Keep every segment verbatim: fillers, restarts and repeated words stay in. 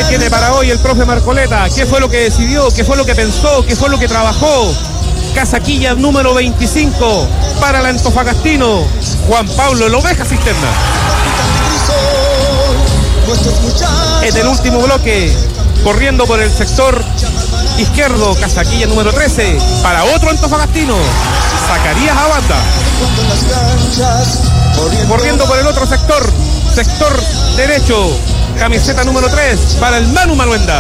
tiene para hoy el profe Marcoleta? ¿Qué fue lo que decidió? ¿Qué fue lo que pensó? ¿Qué fue lo que trabajó? Casaquilla número veinticinco para el antofagastino Juan Pablo, la oveja cisterna. En el último bloque, corriendo por el sector izquierdo, Casaquilla número trece para otro antofagastino, Zacarías Abanda. Corriendo por el otro sector, sector derecho, camiseta número tres para el Manu Maluenda.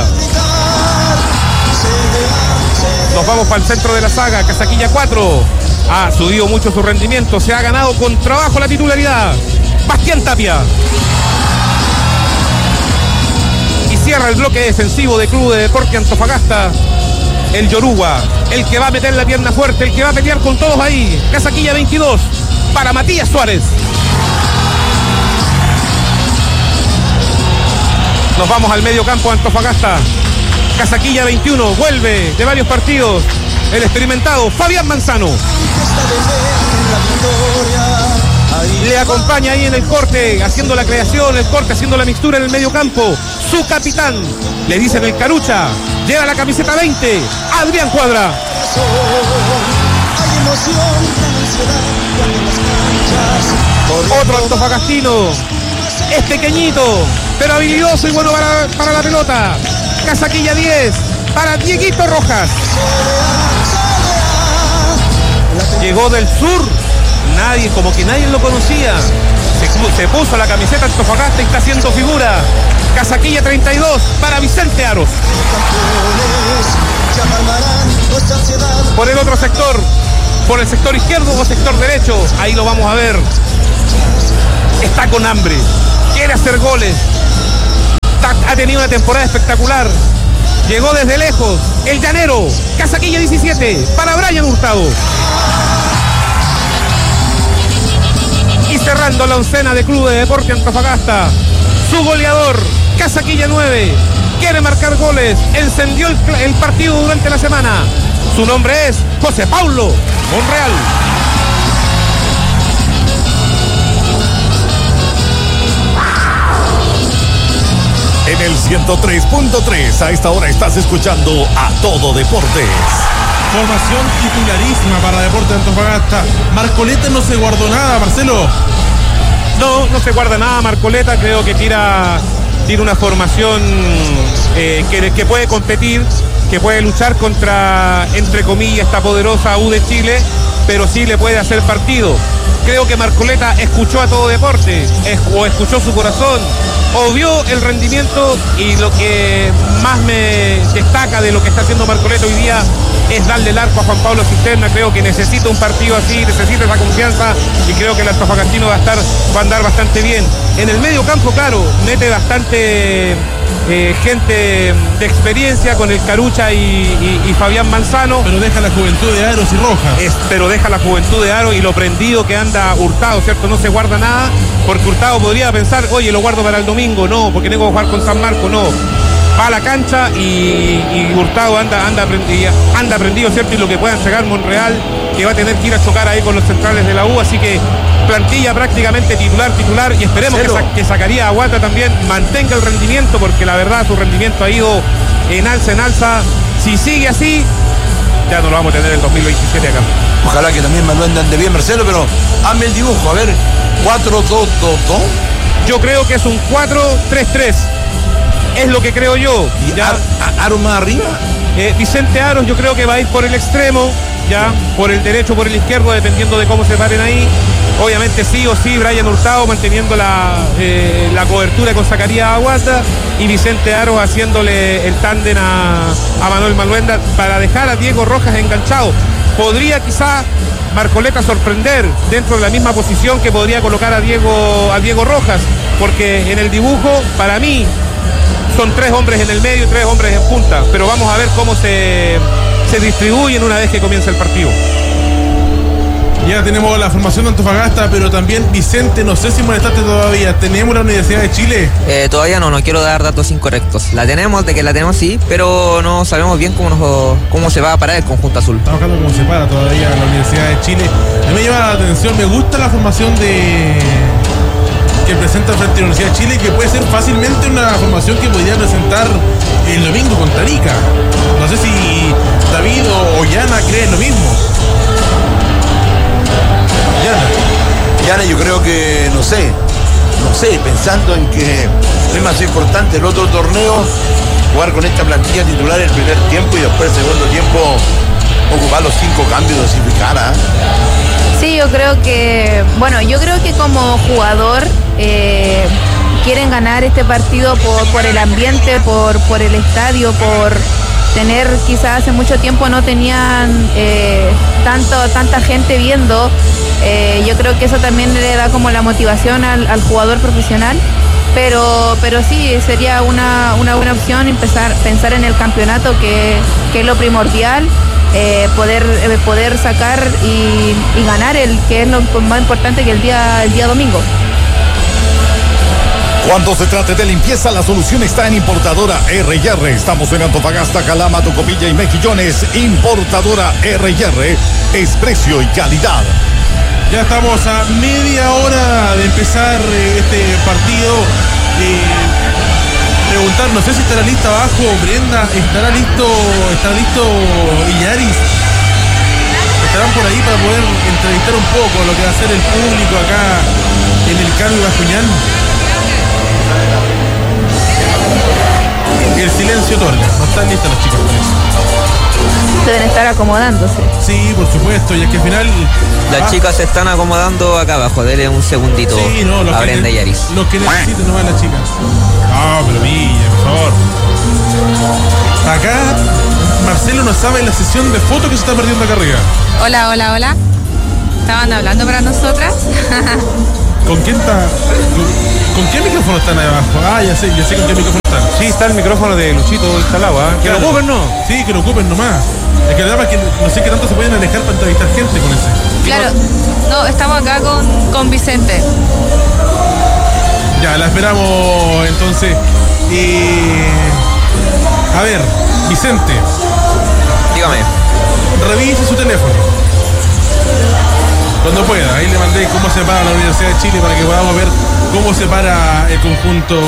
Nos vamos para el centro de la saga, Casaquilla cuatro. Ha subido mucho su rendimiento, se ha ganado con trabajo la titularidad. Bastián Tapia. Y cierra el bloque defensivo de Club de Deporte Antofagasta, el Yoruba, el que va a meter la pierna fuerte, el que va a pelear con todos ahí. Casaquilla veintidós para Matías Suárez. Nos vamos al medio campo de Antofagasta. Casaquilla veintiuno, vuelve de varios partidos el experimentado Fabián Manzano. Le acompaña ahí en el corte, haciendo la creación, el corte, haciendo la mixtura en el medio campo. Su capitán, le dicen el Carucha, lleva la camiseta veinte, Adrián Cuadra. Otro antofagastino, es pequeñito, pero habilidoso y bueno para, para la pelota. Casaquilla diez para Dieguito Rojas. Llegó del sur, nadie, como que nadie lo conocía. Se, se puso la camiseta Antofagasta y está haciendo figura. Casaquilla treinta y dos para Vicente Aros. Por el otro sector, por el sector izquierdo o sector derecho, ahí lo vamos a ver. Está con hambre, quiere hacer goles. Ha tenido una temporada espectacular. Llegó desde lejos el llanero, Casaquilla diecisiete para Brian Hurtado. Y cerrando la oncena de Club de Deporte Antofagasta, su goleador, Casaquilla nueve, quiere marcar goles, encendió el, el partido durante la semana. Su nombre es José Paulo Monreal. En el ciento tres punto tres, a esta hora estás escuchando A Todo Deportes. Formación titularísima para Deportes Antofagasta. Marcoleta no se guardó nada, Marcelo. No, no se guarda nada Marcoleta, creo que tira, tira una formación eh, que, que puede competir, que puede luchar contra, entre comillas, esta poderosa U de Chile, pero sí le puede hacer partido. Creo que Marcoleta escuchó a Todo Deporte, es, o escuchó su corazón, o vio el rendimiento, y lo que más me destaca de lo que está haciendo Marcoleta hoy día es darle el arco a Juan Pablo Cisterna. Creo que necesita un partido así, necesita esa confianza, y creo que el antofagastino va a estar, va a andar bastante bien. En el medio campo, claro, mete bastante eh, gente de experiencia con el Carucha y, y, y Fabián Manzano. Pero deja la juventud de Aros y Rojas. Es, pero deja la juventud de Aros y lo prendido que anda Hurtado, ¿cierto? No se guarda nada, porque Hurtado podría pensar, oye, lo guardo para el domingo, no, porque tengo que jugar con San Marcos, no. Va a la cancha y, y Hurtado anda, anda, prendido, anda prendido, ¿cierto? Y lo que pueda entregar Monreal, que va a tener que ir a chocar ahí con los centrales de la U, así que plantilla prácticamente titular, titular, y esperemos que, sa- que Zacarías Aguata también mantenga el rendimiento, porque la verdad su rendimiento ha ido en alza, en alza. Si sigue así, ya no lo vamos a tener en el dos mil veintisiete acá. Ojalá que también me lo ande bien, Marcelo, pero hazme el dibujo, a ver, cuatro dos dos dos. Yo creo que es un cuatro tres tres. Es lo que creo yo. ¿Y ya, Ar- Aros más arriba? Eh, Vicente Aros yo creo que va a ir por el extremo, ya, por el derecho, por el izquierdo, dependiendo de cómo se paren ahí. Obviamente sí o sí Brian Hurtado manteniendo la, eh, la cobertura con Zacarías Aguata, y Vicente Aros haciéndole el tándem a, a Manuel Maluenda para dejar a Diego Rojas enganchado. Podría quizá Marcoleta sorprender dentro de la misma posición que podría colocar a Diego, a Diego Rojas, porque en el dibujo, para mí, son tres hombres en el medio y tres hombres en punta, pero vamos a ver cómo se, se distribuyen una vez que comienza el partido. Ya tenemos la formación de Antofagasta, pero también Vicente, no sé si molestaste todavía. ¿Tenemos la Universidad de Chile? Eh, todavía no, no quiero dar datos incorrectos. La tenemos, de que la tenemos sí, pero no sabemos bien cómo, nos, cómo se va a parar el conjunto azul. Estamos buscando cómo se para todavía la Universidad de Chile. A mí me llama la atención, me gusta la formación de que presenta frente a la Universidad de Chile, que puede ser fácilmente una formación que podría presentar el domingo contra Arica. No sé si David o, o Yana creen lo mismo. Yana. Yana, yo creo que, no sé, no sé, pensando en que es más importante el otro torneo, jugar con esta plantilla titular el primer tiempo y después el segundo tiempo ocupar los cinco cambios, dosificar, ¿eh? Sí, yo creo que, bueno, yo creo que como jugador eh, quieren ganar este partido por, por el ambiente, por, por el estadio, por tener, quizás hace mucho tiempo no tenían eh, tanto, tanta gente viendo. Eh, yo creo que eso también le da como la motivación al, al jugador profesional. Pero, pero sí, sería una, una buena opción empezar pensar en el campeonato, que, que es lo primordial, eh, poder, eh, poder sacar y, y ganar, el que es lo más importante que el día, el día domingo. Cuando se trate de limpieza, la solución está en Importadora R y R. Estamos en Antofagasta, Calama, Tocopilla y Mejillones. Importadora R y R es precio y calidad. Ya estamos a media hora de empezar eh, este partido. Eh, preguntar, no sé si estará lista abajo Brenda, estará listo, estará listo Iñaris. Estarán por ahí para poder entrevistar un poco lo que va a hacer el público acá en el Carlos Bascuñán. El silencio otorga, no están listas las chicas por eso. Deben estar acomodándose. Sí, por supuesto, ya que al final Las ah, chicas se están acomodando acá abajo. Denle un segundito sí, no, a Brenda y Yaris. Los que necesiten nomás las chicas. Ah, pero Villa, por favor. Acá Marcelo no sabe la sesión de fotos que se está perdiendo acá arriba. Hola, hola, hola. ¿Estaban hablando para nosotras? ¿Con quién está? ¿Con, ¿Con qué micrófono están ahí abajo? Ah, ya sé, ya sé con qué micrófono están. Sí, está el micrófono de Luchito instalado, ¿ah? Que Claro. lo ocupen, ¿no? Sí, que lo ocupen nomás. Es que la verdad es que no sé qué tanto se pueden alejar para entrevistar gente con ese. Claro. No, estamos acá con, con Vicente. Ya, la esperamos entonces. Eh, a ver, Vicente, Dígame. revise su teléfono. Cuando pueda, ahí le mandé cómo se para la Universidad de Chile para que podamos ver cómo se para el conjunto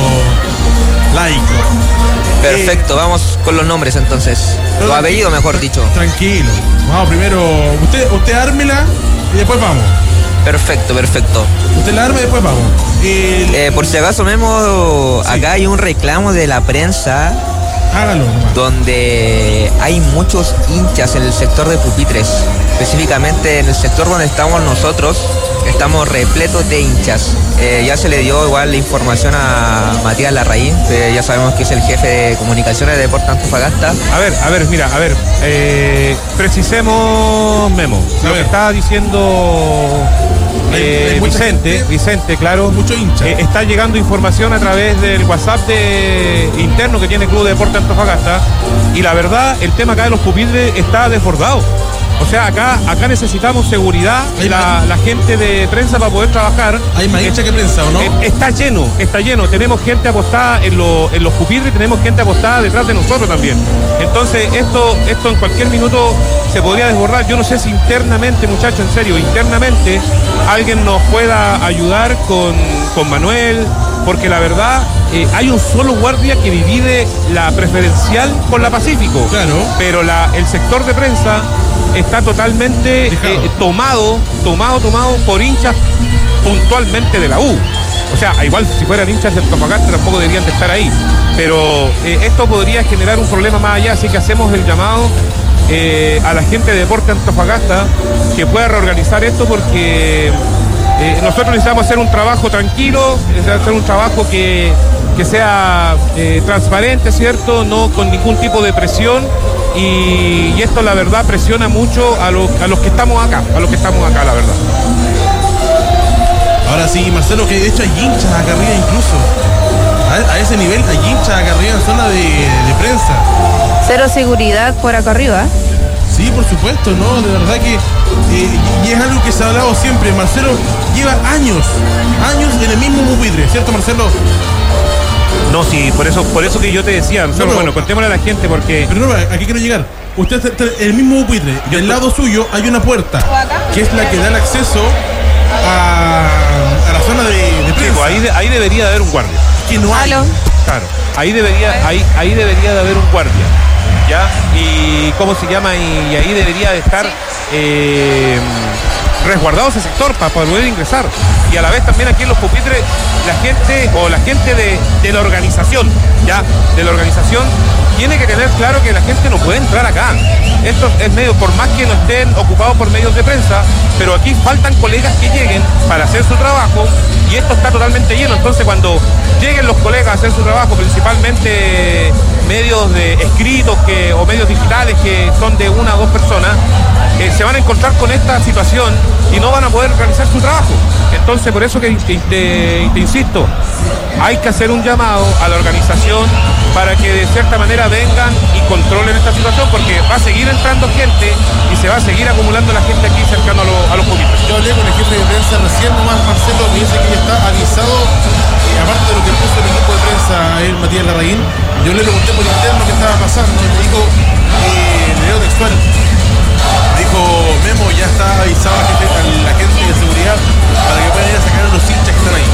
laico. Perfecto, vamos con los nombres entonces. Los apellidos, mejor dicho. Tranquilo. Vamos primero. Usted, usted ármela y después vamos. Perfecto, perfecto. Usted la arma y después vamos. El- Eh, por si acaso, Memo, Sí. acá hay un reclamo de la prensa Hágalo nomás. donde hay muchos hinchas en el sector de pupitres. Específicamente en el sector donde estamos nosotros, estamos repletos de hinchas. Eh, ya se le dio igual la información a Matías Larraín, que ya sabemos que es el jefe de comunicaciones de Deportes Antofagasta. A ver, a ver, mira, a ver, eh, precisemos, Memo, A lo ver. que está diciendo Hay- eh, hay mucha Vicente, gente, Vicente, claro, mucho hincha. eh, está llegando información a través del WhatsApp de, interno que tiene el Club de Deportes Antofagasta, y la verdad, el tema acá de los pupitres está desbordado. O sea, acá, acá necesitamos seguridad, Hay la, más- la gente de prensa para poder trabajar. Hay más hincha que prensa, ¿o no? Eh, Está lleno, está lleno. Tenemos gente apostada en, lo- en los pupitres, tenemos gente apostada detrás de nosotros también. Entonces, esto, esto en cualquier minuto se podría desbordar. Yo no sé si internamente, muchachos, en serio, internamente alguien nos pueda ayudar con, con Manuel, porque la verdad, eh, hay un solo guardia que divide la preferencial con la Pacífico. Claro. Pero la, el sector de prensa está totalmente Dejado. eh, tomado, tomado, tomado por hinchas puntualmente de la U. O sea, igual si fueran hinchas del Antofagasta tampoco deberían de estar ahí. Pero eh, esto podría generar un problema más allá, así que hacemos el llamado eh, a la gente de Deportes Antofagasta que pueda reorganizar esto, porque eh, nosotros necesitamos hacer un trabajo tranquilo, necesitamos hacer un trabajo que, que sea eh, transparente, ¿cierto? No con ningún tipo de presión. Y, y esto la verdad presiona mucho a los, a los que estamos acá, a los que estamos acá, la verdad. Ahora sí, Marcelo, que de hecho hay hinchas acá arriba incluso. A, a ese nivel hay hinchas acá arriba en zona de, de prensa. Cero seguridad por acá arriba. Sí, por supuesto, ¿no? De verdad que... eh, y es algo que se ha hablado siempre. Marcelo lleva años, años en el mismo pupitre, ¿cierto, Marcelo? No, sí, por eso, por eso que yo te decía, No, pero- bueno, contémosle a la gente porque... Pero no, ¿a qué quiero llegar? Usted está está en el mismo pupitre. Del lado suyo hay una puerta, que es la que da el acceso a, a la zona de, de prensa. Sí, pues ahí, de- ahí debería de haber un guardia. Que no hay. Aló. Claro, ahí debería, ahí, ahí debería de haber un guardia, ¿ya? Y cómo se llama, y, y ahí debería de estar eh, resguardado ese sector para poder ingresar. Y a la vez también aquí en los pupitres, la gente, o la gente de, de la organización, ¿ya? De la organización, tiene que tener claro que la gente no puede entrar acá. Esto es medio, por más que no estén ocupados por medios de prensa, pero aquí faltan colegas que lleguen para hacer su trabajo y esto está totalmente lleno. Entonces cuando lleguen los colegas a hacer su trabajo, principalmente medios de escritos que, o medios digitales que son de una o dos personas, eh, se van a encontrar con esta situación y no van a poder realizar su trabajo. Entonces por eso que te, te, te insisto, hay que hacer un llamado a la organización para que de cierta manera vengan y controlen esta situación, porque va a seguir entrando gente y se va a seguir acumulando la gente aquí cercano a, lo, a los pupitres. Yo hablé con el jefe de prensa recién nomás, Marcelo, me dice que ya está avisado, eh, aparte de lo que puso el equipo de prensa, él, Matías Larraín. Yo le pregunté por interno qué estaba pasando y me dijo, eh, le leo textual, me dijo, Memo, ya está avisado a jefe- a la gente de seguridad para que puedan ir a sacar a los hinchas que están ahí.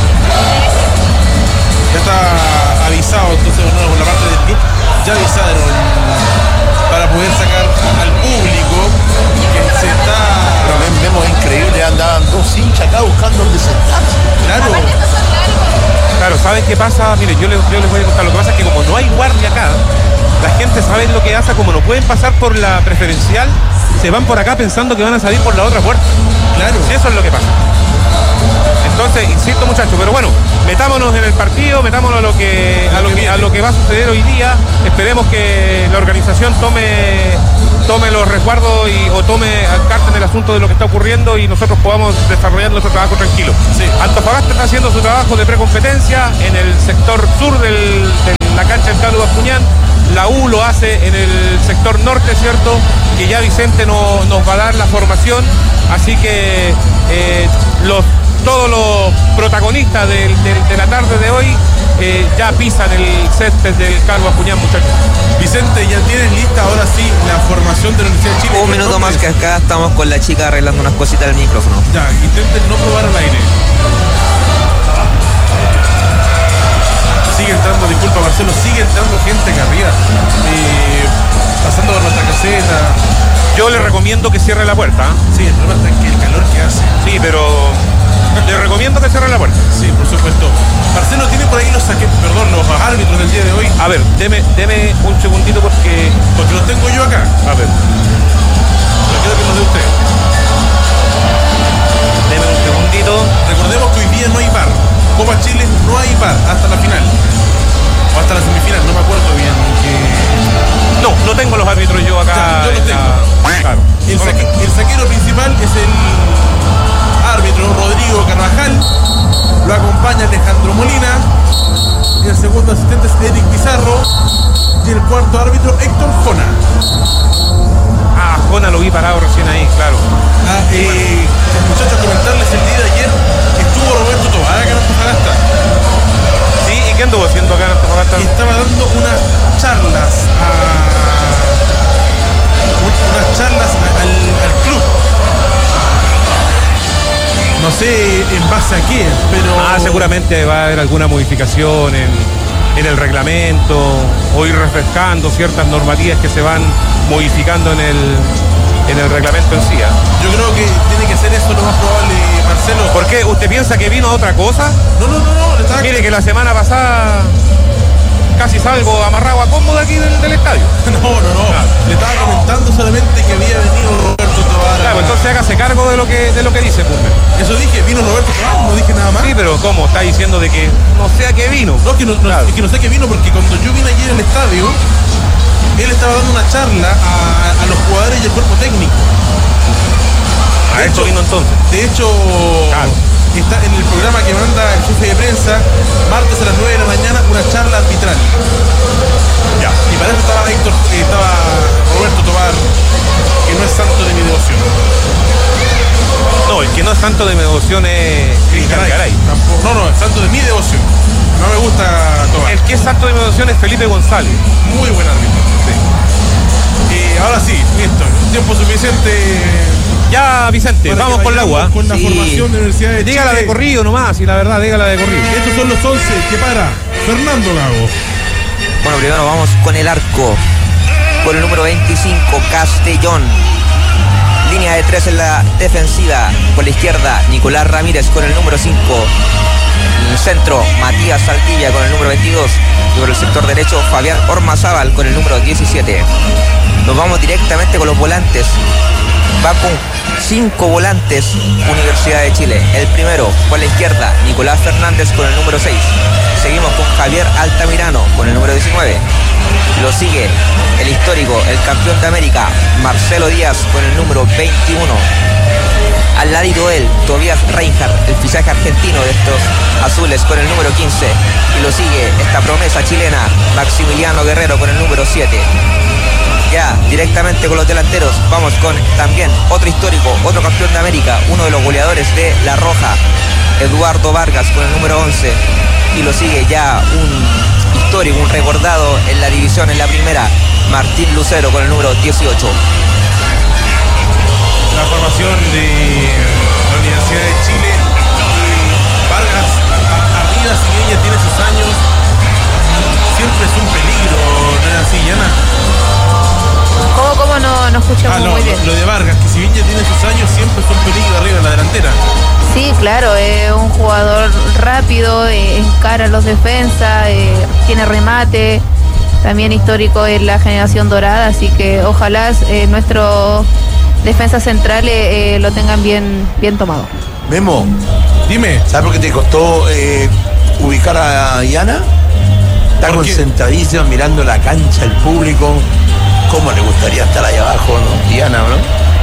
Ya está avisado, entonces bueno, por la parte del club ya avisaron para poder sacar al público que se está... Pero ven- vemos increíble, andaban dos hinchas acá buscando dónde sentarse. Claro, Claro, ¿saben qué pasa? Mire, yo les, yo les voy a contar. Lo que pasa es que como no hay guardia acá, la gente sabe lo que hace, como no pueden pasar por la preferencial, se van por acá pensando que van a salir por la otra puerta. claro. Eso es lo que pasa. Entonces, insisto muchachos, pero bueno, metámonos en el partido, metámonos a lo que a lo que, a lo que va a suceder hoy día. Esperemos que la organización tome tome los resguardos y, o tome carta en el asunto de lo que está ocurriendo y nosotros podamos desarrollar nuestro trabajo tranquilo. Sí. Antofagasta está haciendo su trabajo de precompetencia en el sector sur del, de la cancha del Carlos Bascuñán. La U lo hace en el sector norte, ¿cierto? Que ya Vicente no, nos va a dar la formación. Así que eh, los, todos los protagonistas del- del- de la tarde de hoy eh, ya pisan el césped del Carlos Bascuñán, muchachos. Vicente, ya tienes lista ahora sí la formación de la Universidad de Chile. Un minuto más que acá estamos con la chica arreglando unas cositas del micrófono. Ya, intenten no probar al aire. Sigue entrando, disculpa Marcelo, sigue entrando gente acá arriba. Eh, pasando por nuestra caseta. Yo le recomiendo que cierre la puerta. ¿eh? Sí, el problema está en que el calor que hace. Sí, pero le recomiendo que cierre la puerta. Sí, por supuesto. Marcelo tiene por ahí los saque, perdón, los árbitros del día de hoy. A ver, deme, deme un segundito porque... Porque los tengo yo acá. A ver, Pero quiero que los dé usted. deme un segundito. Recordemos que hoy día no hay V A R. Copa Chile no hay V A R hasta la final. O hasta la semifinal, no me acuerdo bien. Que... No, no tengo los árbitros yo acá. Ya, yo los en la- Claro. El, No los saque- tengo. el saquero principal es el árbitro Rodrigo Carvajal. Lo acompaña Alejandro Molina. El segundo asistente es Eric Pizarro. Y el cuarto árbitro Héctor Jona. Ah, Jona lo vi parado recién ahí, claro. Ah, eh, muchachos, comentarles el día de ayer estuvo Roberto Tobar acá en Antofagasta. Sí, ¿y qué anduvo haciendo acá en Antofagasta? Y estaba dando unas charlas a un- unas charlas a- al, al club. No sé en base a qué, pero Ah, seguramente va a haber alguna modificación en, en el reglamento o ir refrescando ciertas normativas que se van modificando en el, en el reglamento en sí. ¿eh? yo creo que tiene que ser eso lo más probable, Marcelo. ¿Por qué? ¿Usted piensa que vino a otra cosa? No, no, no, no, le estaba- Mire que la semana pasada casi salgo amarrado a cómodo aquí del, del estadio. no, no, no. Le estaba comentando solamente que había venido Roberto Tobar. Claro, entonces hágase cargo de lo que, de lo que dice, Pumper. Eso dije, vino Roberto Tobar, no dije nada más. Sí, pero ¿cómo? Está diciendo de que no sé a qué vino. No, que no, no- Claro. es que no sé qué vino porque cuando yo vine ayer al estadio, él estaba dando una charla a, a los jugadores y el cuerpo técnico. A De esto hecho- vino entonces. De hecho, Claro. está en el programa que manda el jefe de prensa, martes a las nueve de la mañana, una charla arbitral. Ya. Y para eso estaba Héctor, eh, estaba Roberto Tobar, que no es santo de mi devoción. No, el que no es santo de mi devoción es Cristian Garay. Tampoco- no, no, es santo de mi devoción. No me gusta Tobar. El que es santo de mi devoción es Felipe González. Muy buen árbitro. Sí. Eh, ahora sí, listo. Tiempo suficiente. Ya, Vicente, para vamos que con la vayamos U. ¿eh? Con la Sí. formación de la Universidad de Chile. Dígala de corrido nomás, y la verdad, dígala de corrido. Estos son los once que para Fernando Gago. Bueno, primero vamos con el arco. Con el número veinticinco, Castellón. Línea de tres en la defensiva. Por la izquierda, Nicolás Ramírez con el número cinco. En el centro, Matías Saldivia con el número veintidós. Y por el sector derecho, Fabián Ormazábal con el número diecisiete. Nos vamos directamente con los volantes. Va con cinco volantes Universidad de Chile. El primero, por la izquierda, Nicolás Fernández con el número seis. Seguimos con Javier Altamirano con el número diecinueve. Lo sigue el histórico, el campeón de América, Marcelo Díaz con el número veintiuno. Al ladito de él, Tobias Reinhardt, el fichaje argentino de estos azules con el número quince. Y lo sigue esta promesa chilena, Maximiliano Guerrero con el número siete. Ya, directamente con los delanteros, vamos con también otro histórico, otro campeón de América, uno de los goleadores de La Roja, Eduardo Vargas con el número once. Y lo sigue ya un histórico, un recordado en la división, en la primera, Martín Lucero con el número dieciocho. La formación de la Universidad de Chile. Vargas a- arriba, si bien ya tiene sus años, siempre es un peligro, ¿no es así, Yana? ¿Cómo, cómo no, no escuchamos Ah, no, muy bien? lo de Vargas, que si bien ya tiene sus años, siempre es un peligro arriba en la delantera. Sí, claro, es un jugador rápido, eh, encara a los defensas, eh, tiene remate, también histórico en la generación dorada, así que ojalá eh, nuestros defensas centrales eh, lo tengan bien, bien tomado. Memo, Dime. ¿sabes por qué te costó eh, ubicar a Diana? Está ¿Por qué? concentradísima mirando la cancha, el público. ¿Cómo le gustaría estar ahí abajo, no? Diana, ¿no?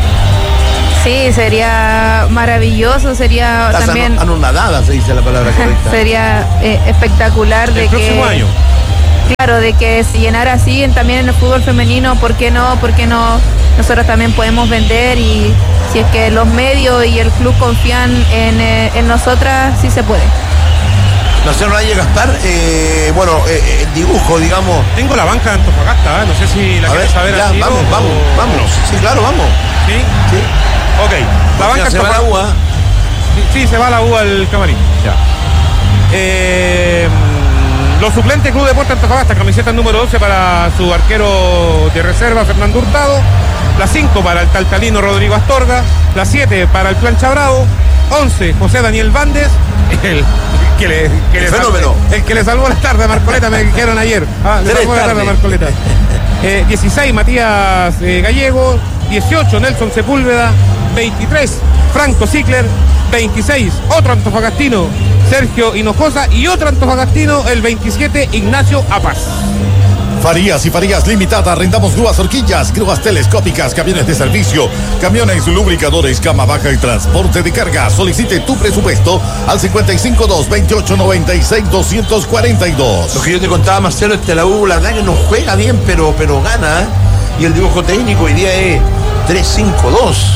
Sí, sería maravilloso, sería Estás también anu- anonadada, se dice la palabra correcta. sería eh, espectacular de El que próximo año. claro, de que se llenara así en- también en el fútbol femenino, ¿por qué no? ¿Por qué no? Nosotros también podemos vender y si es que los medios y el club confían en, eh, en nosotras, sí se puede. No sé, Raya Gaspar, eh, bueno, eh, el dibujo, digamos. Tengo la banca de Antofagasta, ¿eh? No sé si la A ver, quieres saber ya, al tiro vamos, o- vamos, vamos. Sí, claro, vamos. ¿Sí? Sí. Ok. La banca se va la Antofagasta- U, ¿ah? Sí, sí, se va la U al camarín. Ya. Eh, los suplentes, Club Deportes Antofagasta, camiseta número doce para su arquero de reserva, Fernando Hurtado. La cinco para el taltalino Rodrigo Astorga. La siete para el Plancha Bravo. once, José Daniel Vández. El que le, que El le fenómeno. salvó, el que le salvó la tarde a Marcoleta, me dijeron ayer. Ah, le Tres salvó la tarde a tardes. Marcoleta. Eh, dieciséis, Matías eh, Gallego. dieciocho, Nelson Sepúlveda. veintitrés, Franco Zickler. veintiséis, otro antofagastino, Sergio Hinojosa. Y otro antofagastino, el veintisiete, Ignacio Apaz. Farías y Farías Limitada, arrendamos grúas horquillas, grúas telescópicas, camiones de servicio, camiones lubricadores, cama baja y transporte de carga. Solicite tu presupuesto al cincuenta y cinco dos, veintiocho noventa y seis, doscientos cuarenta y dos. Lo que yo te contaba, Marcelo, este la U, la verdad que no juega bien, pero, pero gana. ¿eh? Y el dibujo técnico hoy día es tres cinco dos.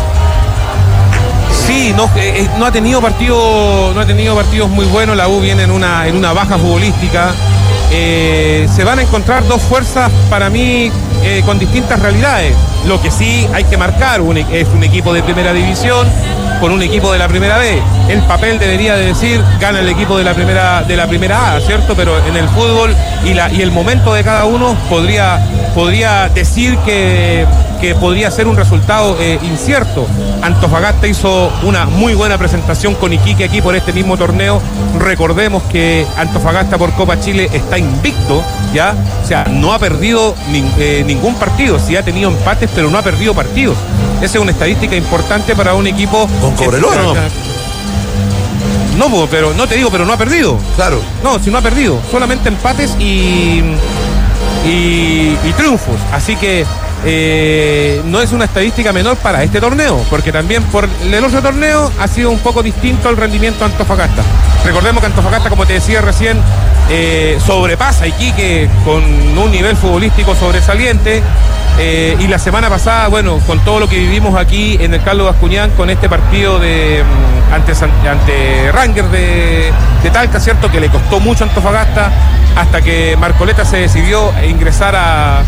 Sí, no, eh, eh, no ha tenido partido, no ha tenido partidos muy buenos. La U viene en una, en una baja futbolística. Eh, se van a encontrar dos fuerzas para mí eh, con distintas realidades. Lo que sí hay que marcar un, e- es un equipo de primera división con un equipo de la primera B. El papel debería de decir gana el equipo de la primera de la primera A, ¿cierto? Pero en el fútbol y la y el momento de cada uno podría podría decir que que podría ser un resultado eh, incierto. Antofagasta hizo una muy buena presentación con Iquique aquí por este mismo torneo. Recordemos que Antofagasta por Copa Chile está invicto, ¿ya? O sea, no ha perdido nin- eh, ningún partido, sí ha tenido empates, pero no ha perdido partidos. Esa es una estadística importante para un equipo. Con que- Cobreloa, ¿no? No, po, pero no te digo, pero no ha perdido. Claro. No, si no ha perdido, solamente empates y, y, y triunfos. Así que eh, no es una estadística menor para este torneo, porque también por el otro torneo ha sido un poco distinto el rendimiento de Antofagasta. Recordemos que Antofagasta, como te decía recién, eh, sobrepasa a Iquique con un nivel futbolístico sobresaliente. Eh, y la semana pasada, bueno, con todo lo que vivimos aquí en el Carlos Bascuñán, con este partido de mm, ante, San- ante Rangers de, de Talca, ¿cierto? Que le costó mucho a Antofagasta hasta que Marcoleta se decidió a ingresar a,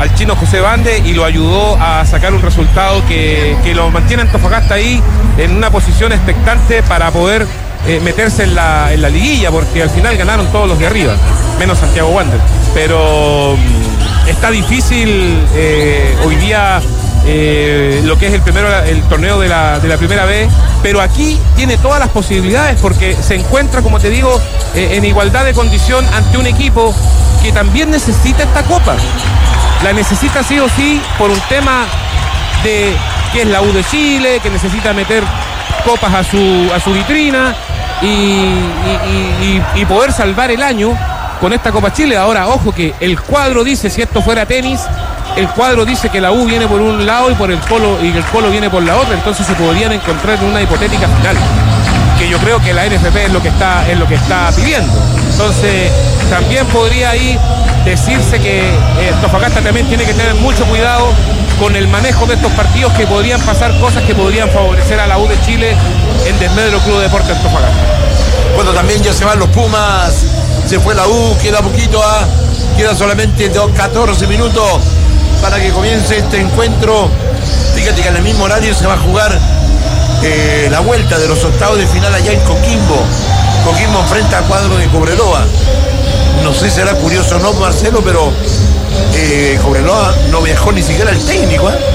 al chino José Bande y lo ayudó a sacar un resultado que, que lo mantiene Antofagasta ahí en una posición expectante para poder eh, meterse en la, en la liguilla, porque al final ganaron todos los de arriba, menos Santiago Wander. Pero mmm, está difícil eh, hoy día eh, lo que es el primero el torneo de la, de la primera B, pero aquí tiene todas las posibilidades porque se encuentra, como te digo, eh, en igualdad de condición ante un equipo que también necesita esta copa. La necesita sí o sí por un tema de que es la U de Chile, que necesita meter copas a su, a su vitrina y, y, y, y poder salvar el año con esta Copa Chile. Ahora, ojo que el cuadro dice, si esto fuera tenis, el cuadro dice que la U viene por un lado y por el Colo y el Colo viene por la otra, entonces se podrían encontrar en una hipotética final, que yo creo que la N F P es lo que está, es lo que está pidiendo. Entonces, también podría ahí decirse que eh, Antofagasta también tiene que tener mucho cuidado con el manejo de estos partidos, que podrían pasar cosas que podrían favorecer a la U de Chile en Desmedro Club Deporte Antofagasta. Bueno, también ya se van los Pumas, se fue la U, queda poquito, a, queda solamente catorce minutos para que comience este encuentro. Fíjate que en el mismo horario se va a jugar eh, la vuelta de los octavos de final allá en Coquimbo. Coquimbo enfrenta a Cuadro de Cobreloa. No sé si será curioso o no, Marcelo, pero eh, Cobreloa no viajó ni siquiera el técnico, ¿eh?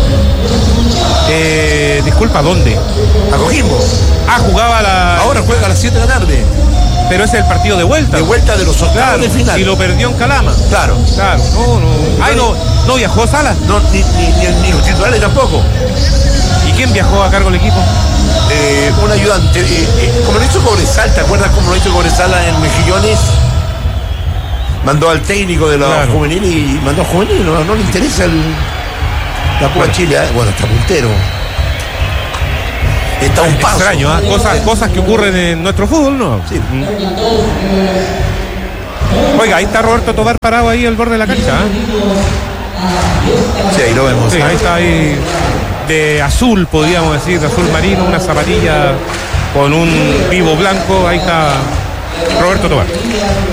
Eh, disculpa, ¿dónde? A Coquimbo. Ah, jugaba la... Ahora juega a las siete de la tarde. Pero ese es el partido de vuelta. De vuelta de los octavos claro, de final. Y lo perdió en Calama. Claro. Claro, no, no. Ay, no, no viajó Sala. No, ni, ni, ni, ni los titulares tampoco. ¿Y quién viajó a cargo del equipo? Eh, un ayudante. Eh, eh, como lo hizo Cobresal, ¿te acuerdas cómo lo hizo Cobresal en Mejillones? Mandó al técnico de la claro. juvenil y mandó a juvenil. No, no le interesa el, la Copa bueno. Chile. ¿eh? Bueno, está puntero. Está un paso. Extraño, ¿eh? cosas, cosas que ocurren en nuestro fútbol, ¿no? Sí. Mm. Oiga, ahí está Roberto Tobar parado ahí al borde de la cancha. ¿eh? Sí, ahí lo vemos. Sí, ahí está ahí de azul, podríamos decir, de azul marino, una zapatilla con un vivo blanco. Ahí está Roberto Tobar.